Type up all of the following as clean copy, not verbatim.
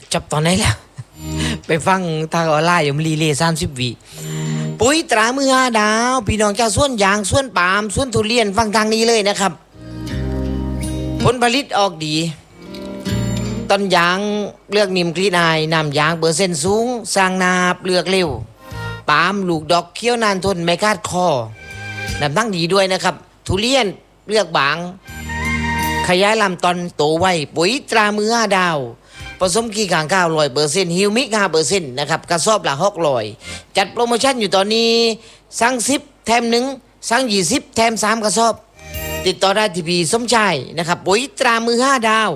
จับตอนไหนแล้ว ไปฟังทางออนไลน์อยู่รีเลย์30 วิปุ๋ยตรามือ5 ดาวพี่น้องเจ้าสวนยางสวนปาล์มสวนทุเรียนฟังทางนี้เลยนะครับผลผลิตออกดีต้นยางเลือกนิ่มกรีนายน้ำยางเปอร์เซ็นต์สูงสร้างนาเปลือกเร็วปาล์มลูกดอกเคี้ยวนานทนไม่คาดคอน้ำตั้งดีด้วยนะครับทุเรียนเลือกบางขยายลำต้นโตไวปุ๋ยตรามือ5 ดาวผสมขี้ข่างข้าว100%ฮิวมิก5%นะครับกระสอบละ600จัดโปรโมชั่นอยู่ตอนนี้สั่ง10แถม1สั่ง20แถม3กระสอบติดต่อได้ที่พี่สมชายนะครับปุ๋ยตรามือ5 ดาว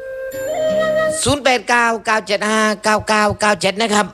0899759997นะครับ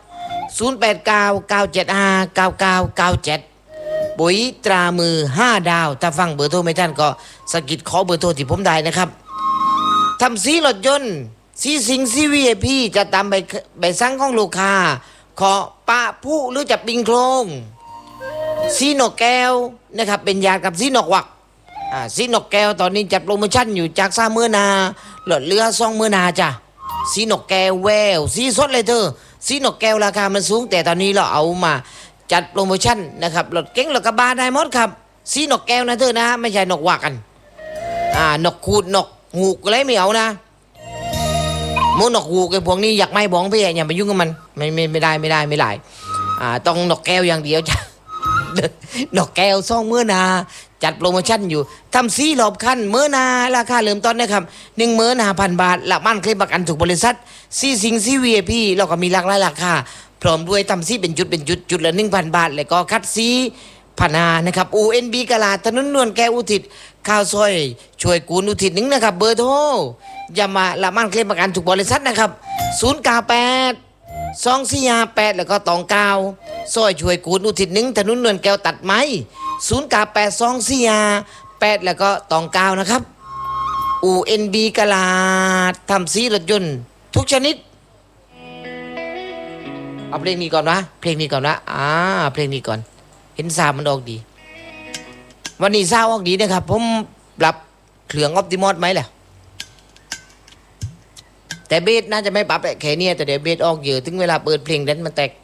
0899759997ปุ๋ยตรามือ5 ดาวถ้าฟังเบอร์โทรไม่ทันก็สะกิดขอเบอร์โทรที่ผมได้นะครับทำสีรถยนต์สีสิงสีวีไอพีจะตามใบสั่งของลูกค้าขอปะผู้หรือจะปิงโครงสีนกแก้วนะครับเป็นยากับสีนกวักสีนกแก้วตอนนี้จัดโปรโมชั่นอยู่จาก30,000นาหลดเรือ20,000นาจ้ะสีนกแก้วแววสีสดเลยเธอสีนกแก้วราคามันสูงแต่ตอนนี้เราเอามาจัดโปรโมชั่นนะครับรถเก๋งรถกระบะได้หมดครับสีนกแก้วนะเธอนะไม่ใช่นกวักกันนกคูดนกหูกอะไรไม่เอานะมูนกหูกไอ้พวกนี้อยากไม่บ้องพี่อย่าไปยุ่งกับมันไม่ได้ต้องนกแก้วอย่างเดียวจ้ะ นกแก้ว20,000นาจัดโปรโมชั่นอยู่ทำสีรอบคันมื้อนาราคาเริ่มต้นนะครับ15,000 บาทหลักบ้านเคลมประกันถูกบริษัทซีสิงซีวีไอพีเราก็มีหลากหลายราคาพร้อมด้วยทำสีเป็นจุดละ 1,000 บาทแล้วก็คัดสี1,500นะครับ UNB กะลาถนนนวลแก้วอุทิศข้าวซอยช่วยกูลอุทิศ1นะครับเบอร์โทรอย่ามาหลักบ้านเคลมประกันถูกบริษัทนะครับ098 2458แล้วก็29ซอยช่วยกูลอุทิศ1ถนนนวลแก้วตัดไม้098 2458แล้วก็29นะครับ UNB กะลาทำสีรถยนต์ทุกชนิดเอาเพลงนี้ก่อนนะเพลงนี้ก่อนเห็นซาวมันออกดีวันนี้ซาวออกดีนะครับผมปรับเครื่องออปติมอสไหมแหละแต่เบสน่าจะไม่ปรับแค่นี้แต่เดี๋ยวเบสออกเยอะถึงเวลาเปิดเพลงนั้นมันแตก